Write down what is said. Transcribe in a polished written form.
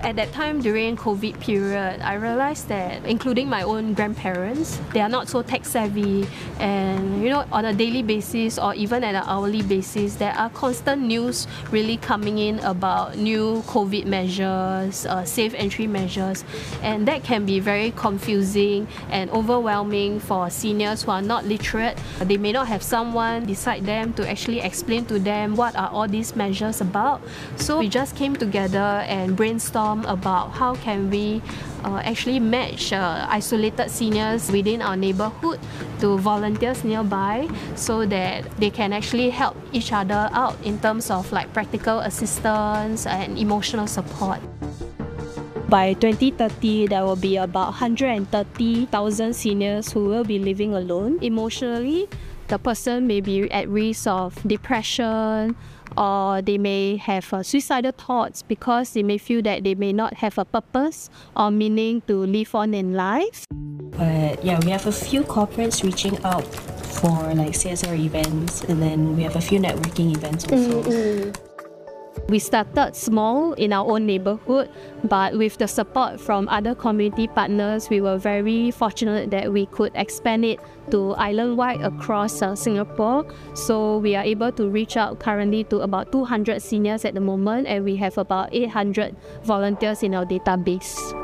At that time during COVID period, I realized that including my own grandparents, they are not so tech savvy, and on a daily basis or even at an hourly basis, there are constant news really coming in about new COVID measures, safe entry measures, and that can be very confusing and overwhelming for seniors who are not literate. They may not have someone beside them to actually explain to them what are all these measures about. So we just came together and brainstormed about how can we actually match isolated seniors within our neighborhood to volunteers nearby, so that they can actually help each other out in terms of like practical assistance and emotional support. By 2030, there will be about 130,000 seniors who will be living alone. Emotionally, the person may be at risk of depression, or they may have suicidal thoughts because they may feel that they may not have a purpose or meaning to live on in life. But yeah, we have a few corporates reaching out for like CSR events, and then we have a few networking events also. We started small in our own neighborhood, but with the support from other community partners, we were very fortunate that we could expand it to island-wide across Singapore. So we are able to reach out currently to about 200 seniors at the moment, and we have about 800 volunteers in our database.